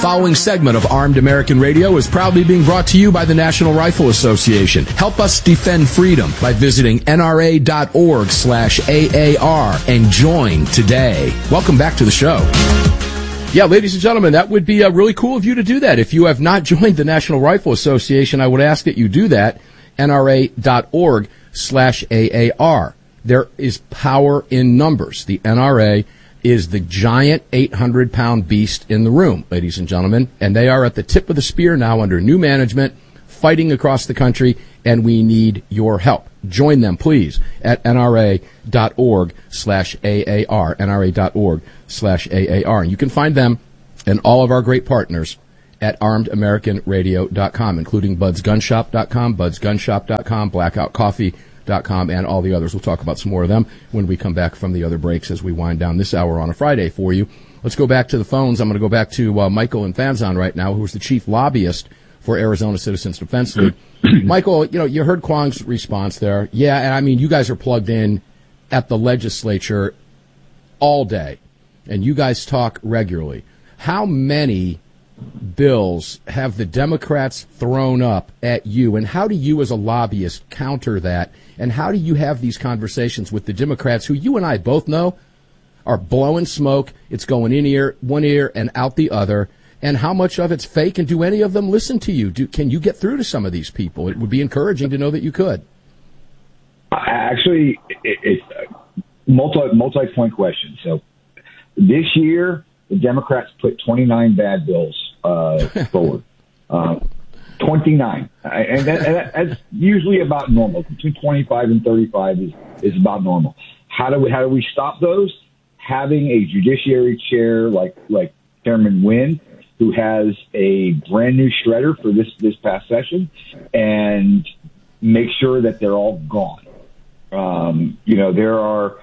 following segment of Armed American Radio is proudly being brought to you by the National Rifle Association. Help us defend freedom by visiting nra.org/AAR and join today. Welcome back to the show. Yeah, ladies and gentlemen, that would be really cool of you to do that. If you have not joined the National Rifle Association, I would ask that you do that, nra.org/AAR. There is power in numbers. The NRA is the giant 800-pound beast in the room, ladies and gentlemen, and they are at the tip of the spear now under new management, fighting across the country, and we need your help. Join them, please, at nra.org/AAR, nra.org/AAR. And you can find them and all of our great partners at armedamericanradio.com, including budsgunshop.com, budsgunshop.com, blackoutcoffee.com, and all the others. We'll talk about some more of them when we come back from the other breaks as we wind down this hour on a Friday for you. Let's go back to the phones. I'm going to go back to Michael in Fanzon right now, who's the chief lobbyist for Arizona Citizens Defense League. Michael, you heard Kwong's response there. Yeah, and I mean, you guys are plugged in at the legislature all day, and you guys talk regularly. How many bills have the Democrats thrown up at you, and how do you as a lobbyist counter that, and how do you have these conversations with the Democrats who you and I both know are blowing smoke? It's going in one ear and out the other, and how much of it's fake, and do any of them listen to you? Can you get through to some of these people? It would be encouraging to know that you could. Actually, it's a multi-point question. So this year, the Democrats put 29 bad bills forward. 29. And that's usually about normal. Between 25 and 35 is about normal. How do we stop those? Having a judiciary chair like Chairman Wynn, who has a brand new shredder for this past session, and make sure that they're all gone. There are,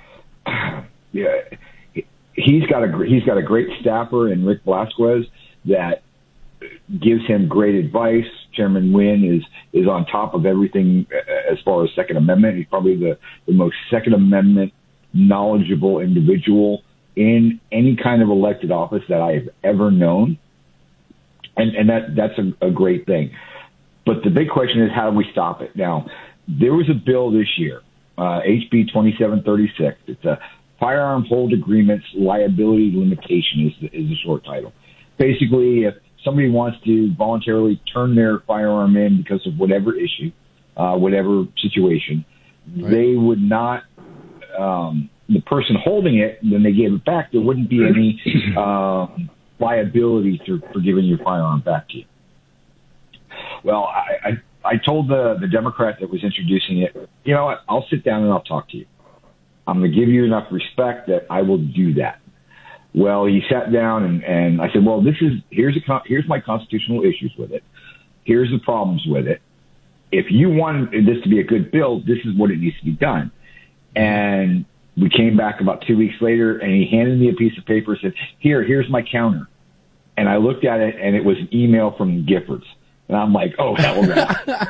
he's got a great staffer in Rick Blasquez that gives him great advice. Chairman Wynn is on top of everything as far as Second Amendment. He's probably the most Second Amendment knowledgeable individual in any kind of elected office that I have ever known. And that's a great thing. But the big question is, how do we stop it? Now, there was a bill this year, HB 2736. It's a Firearm Hold Agreements Liability Limitation is the short title. Basically, if somebody wants to voluntarily turn their firearm in because of whatever issue, whatever situation, right, they would not, the person holding it, when they gave it back, there wouldn't be any liability for giving your firearm back to you. Well, I told the Democrat that was introducing it, you know what, I'll sit down and I'll talk to you. I'm going to give you enough respect that I will do that. Well, he sat down and I said, well, here's my constitutional issues with it. Here's the problems with it. If you want this to be a good bill, this is what it needs to be done. And we came back about 2 weeks later, and he handed me a piece of paper and said, here's my counter. And I looked at it, and it was an email from Giffords. And I'm like, oh, hell no.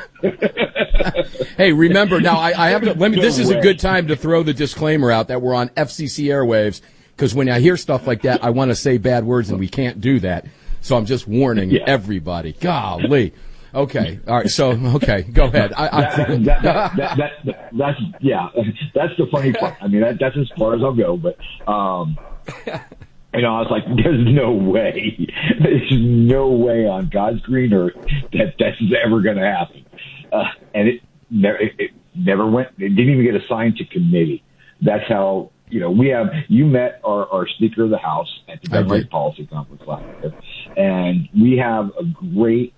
Hey, remember, now I have to, this is a good time to throw the disclaimer out that we're on FCC airwaves, because when I hear stuff like that, I want to say bad words, and we can't do that. So I'm just warning everybody. Golly. Okay. All right. So, okay. Go ahead. That's the funny part. I mean, that's as far as I'll go. But, I was like, there's no way. There's no way on God's green earth that that's ever going to happen. And it never went. It didn't even get assigned to committee. That's how, you met our Speaker of the House at the Gun Rights Policy Conference last year. And we have a great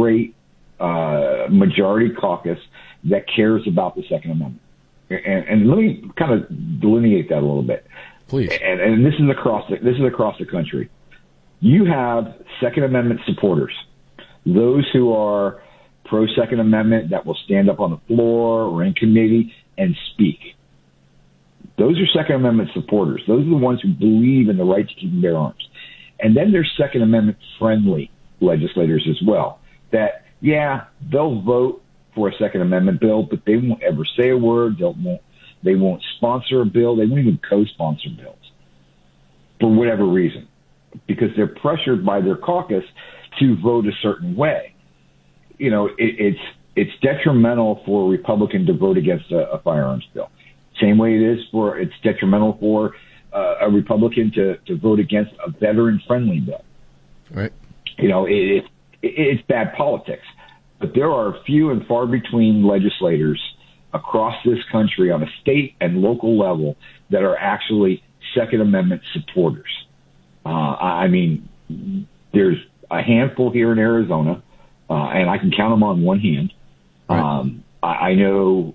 majority caucus that cares about the Second Amendment. And let me kind of delineate that a little bit. Please. And this is across the country. You have Second Amendment supporters, those who are pro Second Amendment that will stand up on the floor or in committee and speak. Those are Second Amendment supporters. Those are the ones who believe in the right to keep and bear arms. And then there's Second Amendment friendly legislators as well that, they'll vote for a Second Amendment bill, but they won't ever say a word. They won't sponsor a bill. They won't even co-sponsor bills for whatever reason. because they're pressured by their caucus to vote a certain way. You know, it's detrimental for a Republican to vote against a firearms bill. Same way it's detrimental for a Republican to vote against a veteran-friendly bill. Right. You know, it's bad politics. But there are few and far between legislators across this country on a state and local level that are actually Second Amendment supporters. I mean, there's a handful here in Arizona, and I can count them on one hand. Right. I know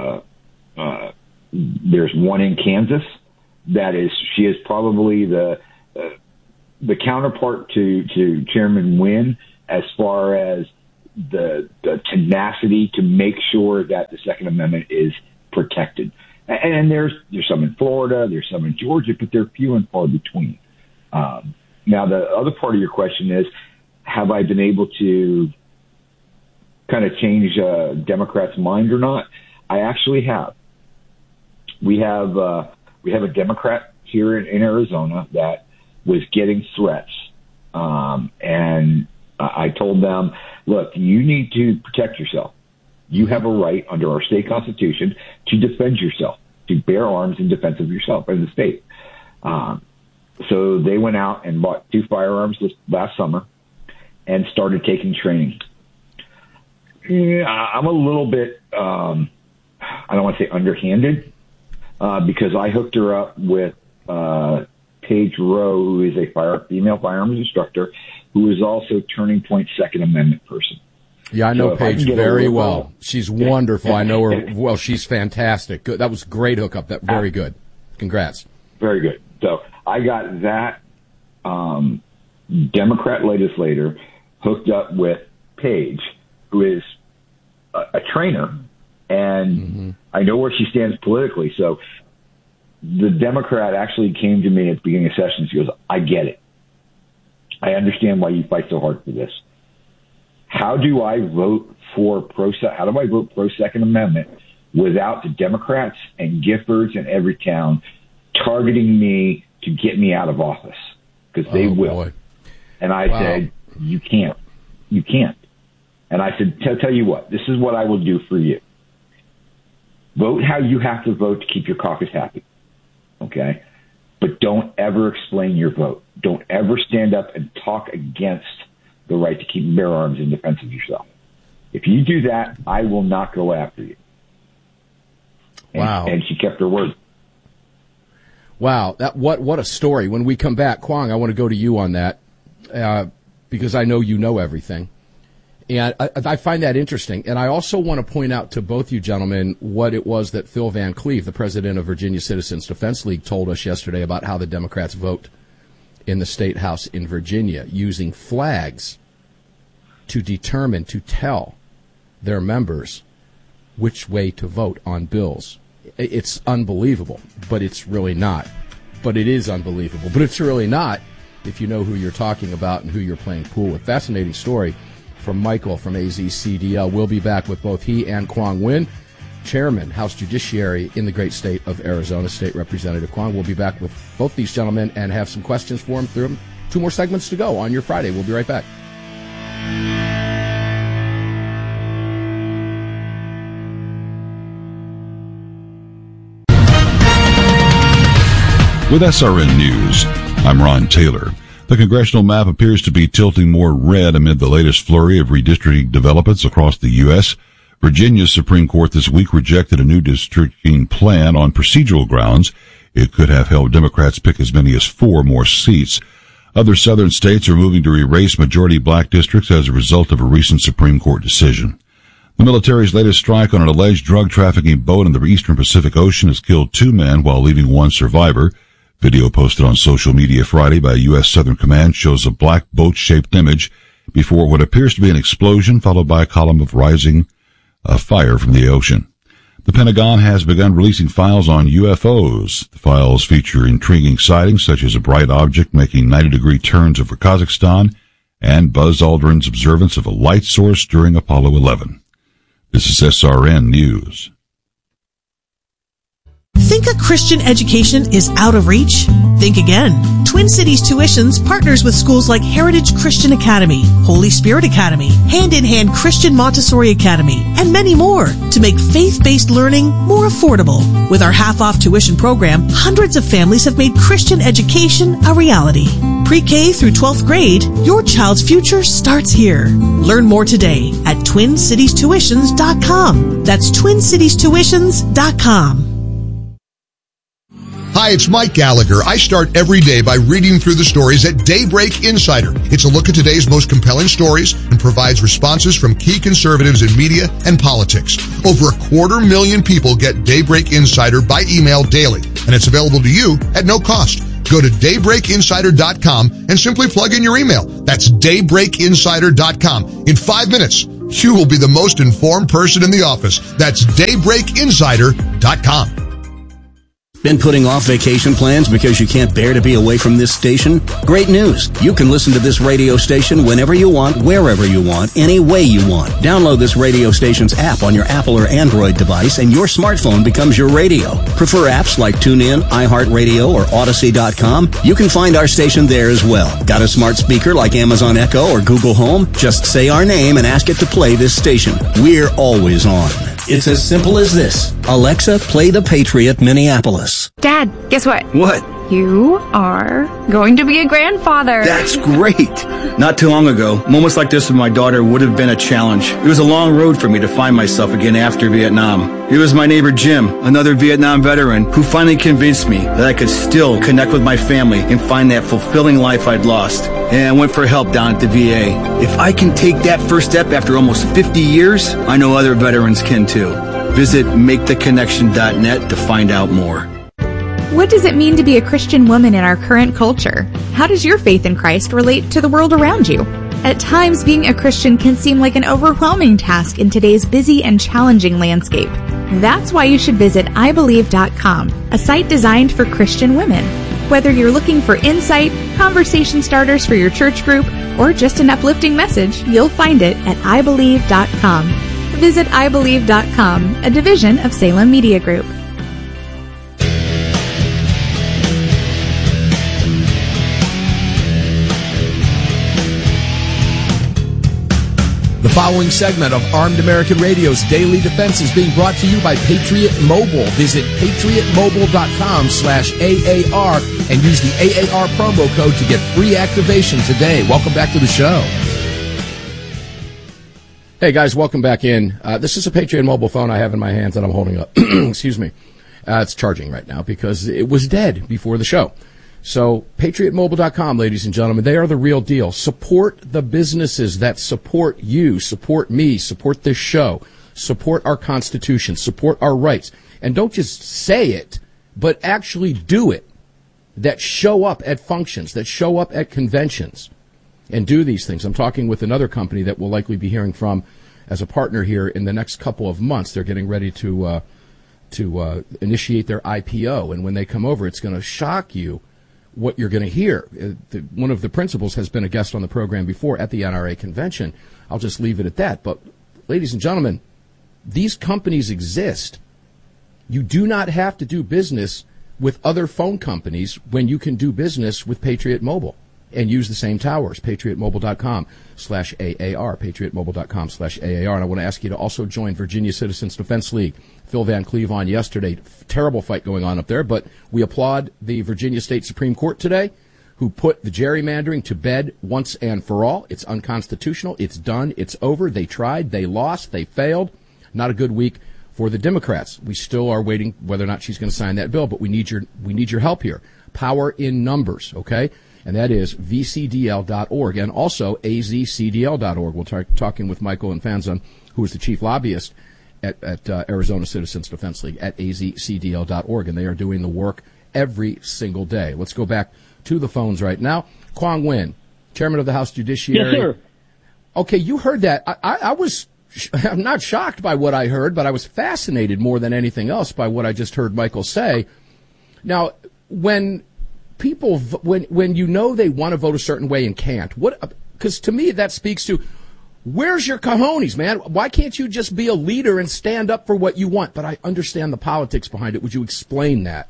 there's one in Kansas she is probably the counterpart to Chairman Wynn as far as the tenacity to make sure that the Second Amendment is protected. And there's some in Florida, there's some in Georgia, but they're few and far between. Now, the other part of your question is, have I been able to kind of change Democrats' mind or not? I actually have. We have a Democrat here in Arizona that was getting threats, and I told them, look, you need to protect yourself. You have a right under our state constitution to defend yourself, to bear arms in defense of yourself and the state. So they went out and bought 2 firearms last summer and started taking training. Yeah, I'm a little bit, I don't want to say underhanded, because I hooked her up with Paige Rowe, who is a female firearms instructor, who is also Turning Point Second Amendment person. Yeah, I know Paige very well. She's wonderful. I know her well. She's fantastic. Good. That was a great hookup. Very good. Congrats. Very good. So I got that Democrat legislator hooked up with Paige, who is a trainer, and I know where she stands politically. So the Democrat actually came to me at the beginning of session. She goes, I get it. I understand why you fight so hard for this. How do I vote pro Second Amendment without the Democrats and Giffords and Everytown targeting me to get me out of office? Because they will. Boy. And I said, you can't. You can't. And I said, tell you what, this is what I will do for you. Vote how you have to vote to keep your caucus happy. Okay? But don't ever explain your vote. Don't ever stand up and talk against the right to keep bear arms in defense of yourself. If you do that, I will not go after you. And she kept her word. Wow, what a story. When we come back, Kwong, I want to go to you on that because I know you know everything. And I find that interesting. And I also want to point out to both you gentlemen what it was that Phil Van Cleve, the president of Virginia Citizens Defense League, told us yesterday about how the Democrats vote in the state house in Virginia, using flags to determine, to tell their members which way to vote on bills. It's unbelievable, but it's really not. But it is unbelievable, but it's really not if you know who you're talking about and who you're playing pool with. Fascinating story from Michael from AZCDL. We'll be back with both he and Kwong Win, Chairman, House Judiciary in the great state of Arizona, State Representative Kwong. We'll be back with both these gentlemen and have some questions for them through them. 2 more segments to go on your Friday. We'll be right back. With SRN News, I'm Ron Taylor. The congressional map appears to be tilting more red amid the latest flurry of redistricting developments across the U.S. Virginia's Supreme Court this week rejected a new districting plan on procedural grounds. It could have helped Democrats pick as many as 4 more seats. Other southern states are moving to erase majority black districts as a result of a recent Supreme Court decision. The military's latest strike on an alleged drug trafficking boat in the eastern Pacific Ocean has killed 2 men while leaving 1 survivor. Video posted on social media Friday by U.S. Southern Command shows a black boat-shaped image before what appears to be an explosion, followed by a column of rising fire from the ocean. The Pentagon has begun releasing files on UFOs. The files feature intriguing sightings such as a bright object making 90-degree turns over Kazakhstan and Buzz Aldrin's observance of a light source during Apollo 11. This is SRN News. Think a Christian education is out of reach? Think again. Twin Cities Tuitions partners with schools like Heritage Christian Academy, Holy Spirit Academy, Hand in Hand Christian Montessori Academy, and many more to make faith-based learning more affordable. With our half-off tuition program, hundreds of families have made Christian education a reality. Pre-K through 12th grade, your child's future starts here. Learn more today at TwinCitiesTuitions.com. That's TwinCitiesTuitions.com. Hi, it's Mike Gallagher. I start every day by reading through the stories at Daybreak Insider. It's a look at today's most compelling stories and provides responses from key conservatives in media and politics. Over 250,000 people get Daybreak Insider by email daily, and it's available to you at no cost. Go to daybreakinsider.com and simply plug in your email. That's daybreakinsider.com. In 5 minutes, you will be the most informed person in the office. That's daybreakinsider.com. Been putting off vacation plans because you can't bear to be away from this station? Great news. You can listen to this radio station whenever you want, wherever you want, any way you want. Download this radio station's app on your Apple or Android device and your smartphone becomes your radio. Prefer apps like TuneIn, iHeartRadio, or Odyssey.com? You can find our station there as well. Got a smart speaker like Amazon Echo or Google Home? Just say our name and ask it to play this station. We're always on. It's as simple as this. Alexa, play The Patriot Minneapolis. Dad, guess what? What? You are going to be a grandfather. That's great. Not too long ago, moments like this with my daughter would have been a challenge. It was a long road for me to find myself again after Vietnam. It was my neighbor Jim, another Vietnam veteran, who finally convinced me that I could still connect with my family and find that fulfilling life I'd lost. And I went for help down at the VA. If I can take that first step after almost 50 years, I know other veterans can too. Visit MakeTheConnection.net to find out more. What does it mean to be a Christian woman in our current culture? How does your faith in Christ relate to the world around you? At times, being a Christian can seem like an overwhelming task in today's busy and challenging landscape. That's why you should visit iBelieve.com, a site designed for Christian women. Whether you're looking for insight, conversation starters for your church group, or just an uplifting message, you'll find it at iBelieve.com. Visit iBelieve.com, a division of Salem Media Group. The following segment of Armed American Radio's Daily Defense is being brought to you by Patriot Mobile. Visit patriotmobile.com/AAR and use the AAR promo code to get free activation today. Welcome back to the show. Hey guys, welcome back in. This is a Patriot Mobile phone I have in my hands that I'm holding up. Excuse me. It's charging right now because it was dead before the show. So, patriotmobile.com, ladies and gentlemen, they are the real deal. Support the businesses that support you, support me, support this show, support our Constitution, support our rights. And don't just say it, but actually do it. That show up at functions, that show up at conventions, and do these things. I'm talking with another company that we'll likely be hearing from as a partner here in the next couple of months. They're getting ready to initiate their IPO, and when they come over, it's going to shock you what you're going to hear. One of the principals has been a guest on the program before at the NRA convention. I'll just leave it at that. But, ladies and gentlemen, these companies exist. You do not have to do business with other phone companies when you can do business with Patriot Mobile and use the same towers. PatriotMobile.com/AAR. PatriotMobile.com/AAR. And I want to ask you to also join Virginia Citizens Defense League. Phil Van Cleve on yesterday. Terrible fight going on up there, but we applaud the Virginia State Supreme Court today, who put the gerrymandering to bed once and for all. It's unconstitutional. It's done. It's over. They tried. They lost. They failed. Not a good week for the Democrats. We still are waiting whether or not she's going to sign that bill, but we need your help here. Power in numbers, okay? And that is vcdl.org and also azcdl.org. We'll talking with Michael Infanzon, who is the chief lobbyist at Arizona Citizens Defense League at azcdl.org, and they are doing the work every single day. Let's go back to the phones right now. Quang Nguyen, chairman of the House Judiciary. Yes, sir. Okay, you heard that. I'm not shocked by what I heard, but I was fascinated more than anything else by what I just heard Michael say. Now, when you know they want to vote a certain way and can't, because to me that speaks to Where's your cojones, man? Why can't you just be a leader and stand up for what you want? But I understand the politics behind it. Would you explain that?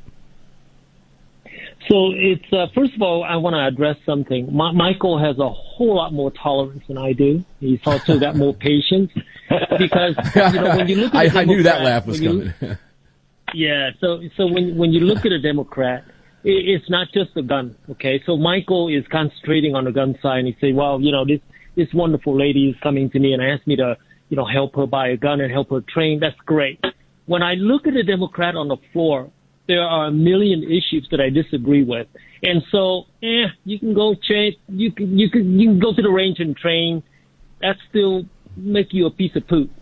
So it's first of all, I want to address something. Michael has a whole lot more tolerance than I do. He's also got more patience because when you look at I knew that laugh was coming. Yeah. So when you look at a Democrat, it's not just the gun. Okay. So Michael is concentrating on the gun side, and he say, well, this wonderful lady is coming to me and asked me to help her buy a gun and help her train. That's great. When I look at a Democrat on the floor, there are a million issues that I disagree with. And so, you can go train, you can go to the range and train. That still make you a piece of poop.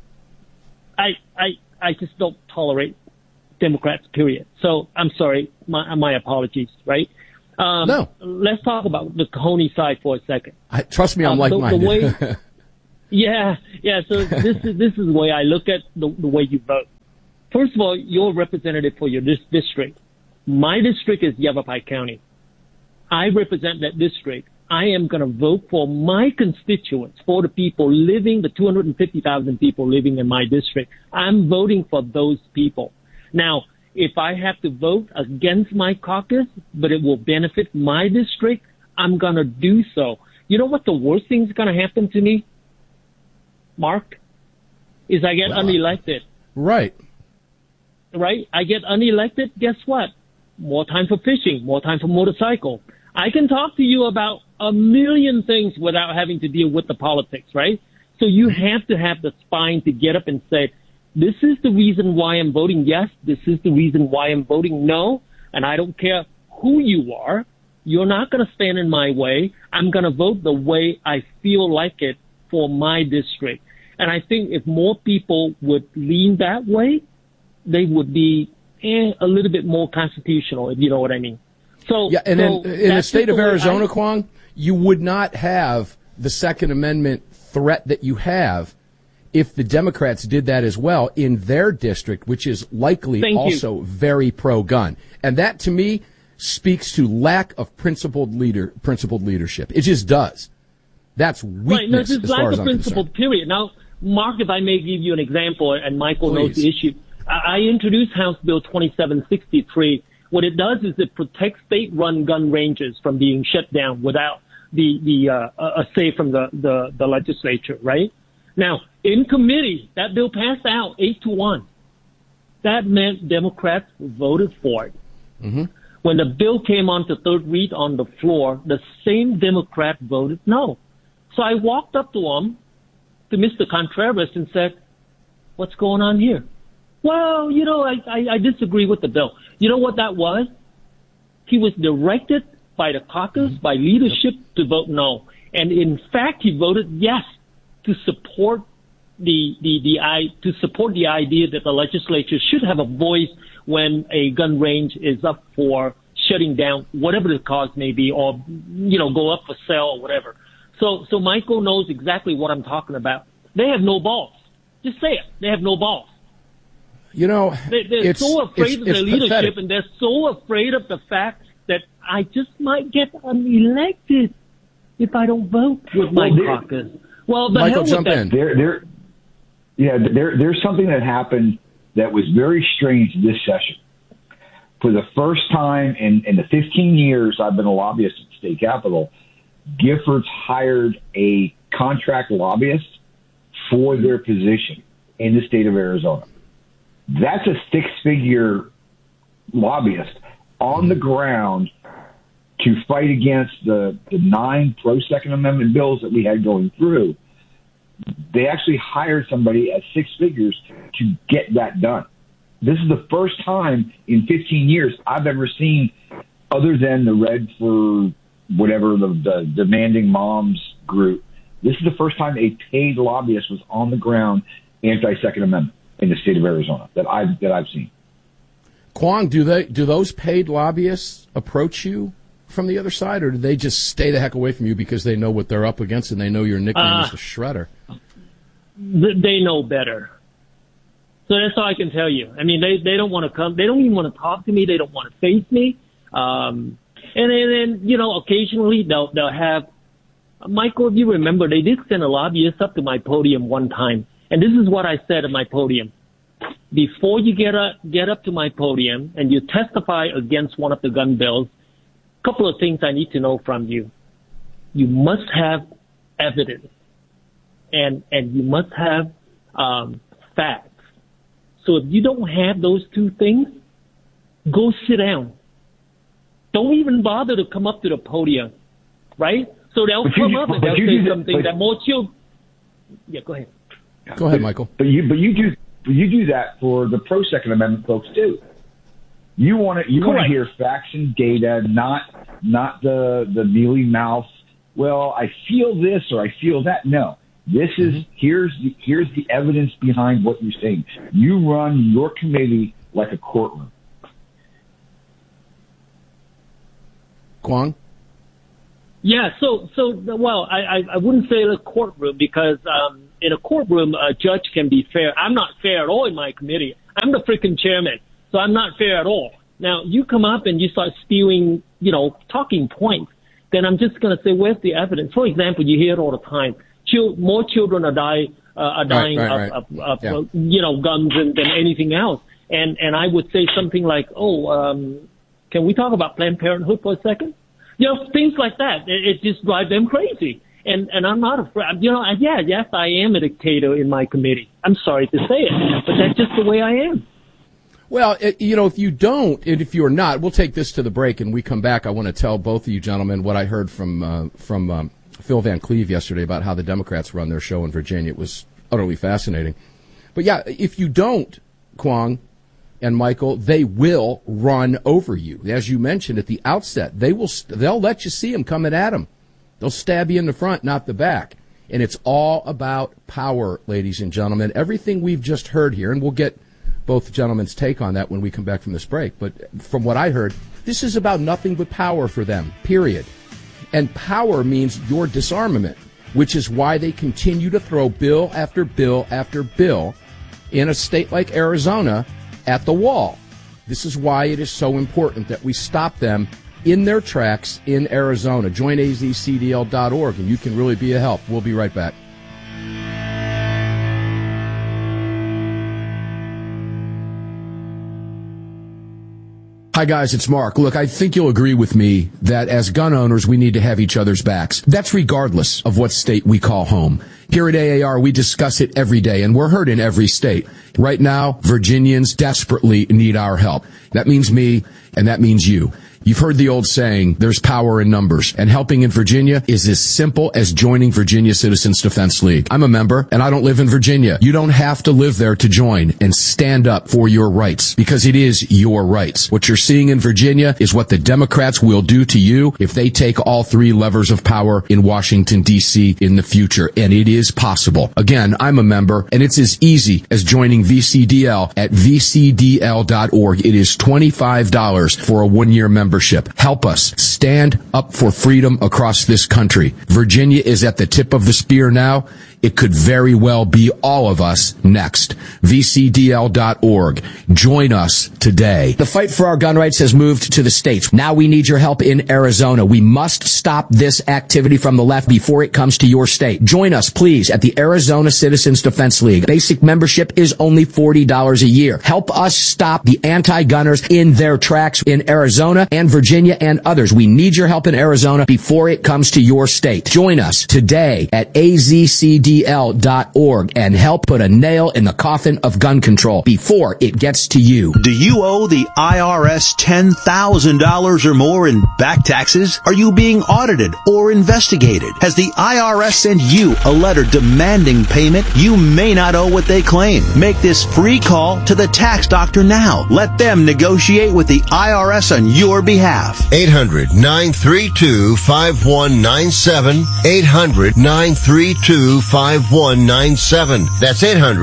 I just don't tolerate Democrats, period. So I'm sorry. My apologies, right? No. Let's talk about the cojones side for a second. Trust me, I'm like-minded. Yeah. So this is the way I look at the way you vote. First of all, you're a representative for your district. My district is Yavapai County. I represent that district. I am going to vote for my constituents, for the people the 250,000 people living in my district. I'm voting for those people. Now, if I have to vote against my caucus, but it will benefit my district, I'm going to do so. You know what the worst thing is going to happen to me, Mark? Is I get unelected. Right. I get unelected. Guess what? More time for fishing, more time for motorcycle. I can talk to you about a million things without having to deal with the politics, right? So you have to have the spine to get up and say, this is the reason why I'm voting yes. This is the reason why I'm voting no. And I don't care who you are. You're not going to stand in my way. I'm going to vote the way I feel like it for my district. And I think if more people would lean that way, they would be a little bit more constitutional, if you know what I mean. So yeah, and in the state of Arizona, Kwong, you would not have the Second Amendment threat that you have if the Democrats did that as well in their district, which is likely also very pro-gun. And that, to me, speaks to lack of principled leadership. It just does. That's weakness, right, no, it's as far as I'm principled, concerned. Period. Now, Mark, if I may give you an example, and Michael knows the issue. I introduced House Bill 2763. What it does is it protects state-run gun ranges from being shut down without a say from the legislature, right? Now, in committee, that bill passed out 8-1. That meant Democrats voted for it. Mm-hmm. When the bill came on to third read on the floor, the same Democrat voted no. So I walked up to him, to Mr. Contreras, and said, what's going on here? Well, I disagree with the bill. You know what that was? He was directed by the caucus, by leadership, to vote no. And in fact, he voted yes to support the idea that the legislature should have a voice when a gun range is up for shutting down, whatever the cause may be, or, go up for sale or whatever. So Michael knows exactly what I'm talking about. They have no balls. Just say it. They have no balls. They're so afraid of their leadership, pathetic. and they're so afraid of the fact that I just might get unelected if I don't vote with my caucus. Well, the Michael, hell with jump in. There's something that happened that was very strange this session. For the first time in the 15 years I've been a lobbyist at the state capitol, Giffords hired a contract lobbyist for their position in the state of Arizona. That's a six-figure lobbyist on the ground to fight against the 9 pro-Second Amendment bills that we had going through. They actually hired somebody at 6 figures to get that done. This is the first time in 15 years I've ever seen, other than the Red for whatever, the Demanding Moms group, this is the first time a paid lobbyist was on the ground anti-Second Amendment in the state of Arizona that I've seen. Kwong, do those paid lobbyists approach you from the other side, or do they just stay the heck away from you because they know what they're up against and they know your nickname is the Shredder? They know better. So that's all I can tell you. I mean, they don't want to come. They don't even want to talk to me. They don't want to face me. And then occasionally they'll have Michael, if you remember, they did send a lobbyist up to my podium one time. And this is what I said at my podium. Before you get up to my podium and you testify against one of the gun bills, a couple of things I need to know from you. You must have evidence and you must have facts. So if you don't have those two things, go sit down. Don't even bother to come up to the podium, right? So they'll come up and they'll say something that more children. Yeah, go ahead. Go ahead, Michael. But you do that for the pro Second Amendment folks too. You want to hear facts and data, not the mealy mouth. Well, I feel this or I feel that. No, this is here's the evidence behind what you're saying. You run your committee like a courtroom. Kwong? Yeah, well, I wouldn't say a courtroom because in a courtroom, a judge can be fair. I'm not fair at all in my committee. I'm the freaking chairman, so I'm not fair at all. Now, you come up and you start spewing, talking points, then I'm just going to say, where's the evidence? For example, you hear it all the time. More children are dying of guns than anything else. And I would say something like, can we talk about Planned Parenthood for a second? Things like that. It just drives them crazy. And I'm not afraid. Yes, I am a dictator in my committee. I'm sorry to say it, but that's just the way I am. Well, if you don't, and if you're not, we'll take this to the break, and we come back. I want to tell both of you gentlemen what I heard from Phil Van Cleve yesterday about how the Democrats run their show in Virginia. It was utterly fascinating. But yeah, if you don't, Kwong and Michael, they will run over you. As you mentioned at the outset, they'll let you see them coming at them. They'll stab you in the front, not the back. And it's all about power, ladies and gentlemen. Everything we've just heard here, and we'll get both gentlemen's take on that when we come back from this break. But from what I heard, this is about nothing but power for them, period. And power means your disarmament, which is why they continue to throw bill after bill after bill in a state like Arizona at the wall. This is why it is so important that we stop them in their tracks in Arizona. Join azcdl.org, and you can really be a help. We'll be right back. Hi, guys, it's Mark. Look, I think you'll agree with me that as gun owners, we need to have each other's backs. That's regardless of what state we call home. Here at AAR, we discuss it every day, and we're heard in every state. Right now, Virginians desperately need our help. That means me, and that means you. You've heard the old saying, there's power in numbers, and helping in Virginia is as simple as joining Virginia Citizens Defense League. I'm a member, and I don't live in Virginia. You don't have to live there to join and stand up for your rights, because it is your rights. What you're seeing in Virginia is what the Democrats will do to you if they take all three levers of power in Washington, D.C. in the future, and it is possible. Again, I'm a member, and it's as easy as joining VCDL at vcdl.org. It is $25 for a one-year membership. Help us stand up for freedom across this country. Virginia is at the tip of the spear now. It could very well be all of us next. VCDL.org. Join us today. The fight for our gun rights has moved to the states. Now we need your help in Arizona. We must stop this activity from the left before it comes to your state. Join us, please, at the Arizona Citizens Defense League. Basic membership is only $40 a year. Help us stop the anti-gunners in their tracks in Arizona and Virginia and others. We need your help in Arizona before it comes to your state. Join us today at azcdl.org and help put a nail in the coffin of gun control before it gets to you. Do you owe the IRS $10,000 or more in back taxes? Are you being audited or investigated? Has the IRS sent you a letter demanding payment? You may not owe what they claim. Make this free call to the tax doctor now. Let them negotiate with the IRS on your behalf. 800-932-5197. 800-932-5197. That's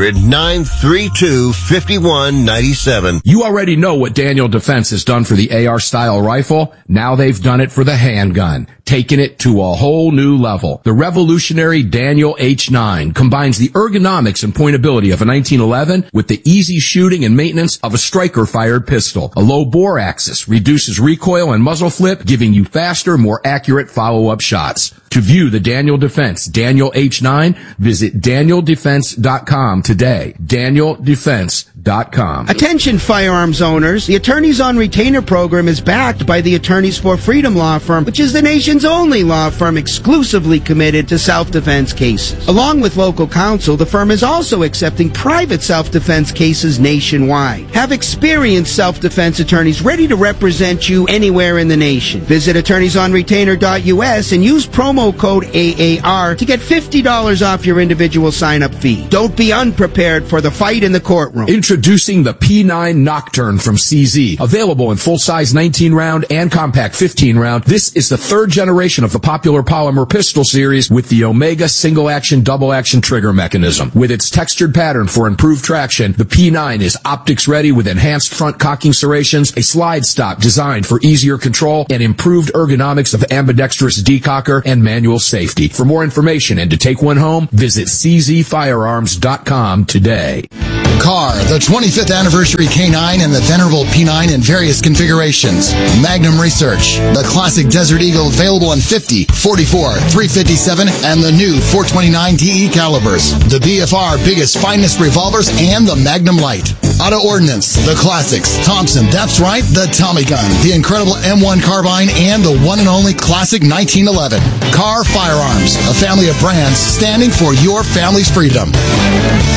800-932-5197. You already know what Daniel Defense has done for the AR-style rifle. Now they've done it for the handgun, taking it to a whole new level. The revolutionary Daniel H9 combines the ergonomics and pointability of a 1911 with the easy shooting and maintenance of a striker-fired pistol. A low bore axis reduces recoil and muzzle flip, giving you faster, more accurate follow-up shots. To view the Daniel Defense Daniel H9, visit DanielDefense.com today. DanielDefense.com. Attention firearms owners, the Attorneys on Retainer program is backed by the Attorneys for Freedom Law Firm, which is the nation's only law firm exclusively committed to self-defense cases. Along with local counsel, the firm is also accepting private self-defense cases nationwide. Have experienced self-defense attorneys ready to represent you anywhere in the nation. Visit attorneysonretainer.us and use promo code AAR to get $50 off your individual sign-up fee. Don't be unprepared for the fight in the courtroom. Introducing the P9 Nocturne from CZ. Available in full-size 19-round and compact 15-round, this is the third generation of the popular polymer pistol series with the Omega single-action, double-action trigger mechanism. With its textured pattern for improved traction, the P9 is optics-ready with enhanced front cocking serrations, a slide stop designed for easier control, and improved ergonomics of ambidextrous decocker and manual safety. For more information and to take one home, visit czfirearms.com today. Car, the 25th anniversary K9 and the venerable P9 in various configurations. Magnum Research, the classic Desert Eagle available in 50, 44, 357, and the new 429 DE calibers. The BFR biggest finest revolvers and the Magnum Light. Auto Ordnance, the classics. Thompson, that's right, the Tommy gun, the incredible M1 carbine, and the one and only classic 1911. Car Firearms, a family of brands standing for your family's freedom.